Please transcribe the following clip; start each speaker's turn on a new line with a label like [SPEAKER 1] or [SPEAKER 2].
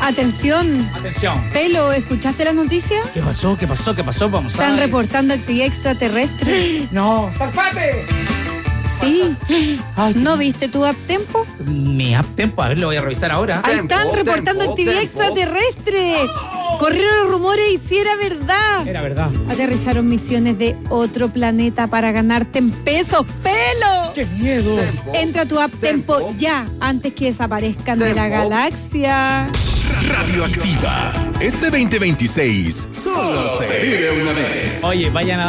[SPEAKER 1] Atención.
[SPEAKER 2] Atención.
[SPEAKER 1] Pelo, ¿escuchaste las noticias?
[SPEAKER 2] ¿Qué pasó? Vamos a
[SPEAKER 1] Están
[SPEAKER 2] ver.
[SPEAKER 1] reportando actividad extraterrestre.
[SPEAKER 2] No, ¡salfate!
[SPEAKER 1] Sí.
[SPEAKER 2] Ay,
[SPEAKER 1] ¿No viste tu app Tempo?
[SPEAKER 2] Mi app Tempo, a ver, lo voy a revisar ahora.
[SPEAKER 1] Ahí están reportando actividad extraterrestre. Corrieron los rumores y si era verdad.
[SPEAKER 2] Era verdad.
[SPEAKER 1] Aterrizaron misiones de otro planeta para ganarte en pesos. ¡Pelo!
[SPEAKER 2] ¡Qué miedo!
[SPEAKER 1] Entra a tu app Tempo ya, antes que desaparezcan de la galaxia.
[SPEAKER 3] Radioactiva. Este 2026 solo se vive una vez.
[SPEAKER 2] Oye, vayan a